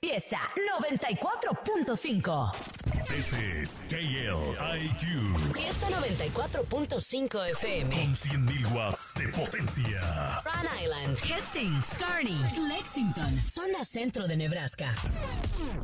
Fiesta 94.5. This is KLIQ. Fiesta 94.5 FM. Con 100.000 watts de potencia. Rhode Island, Hastings, Kearney, Lexington, zona centro de Nebraska.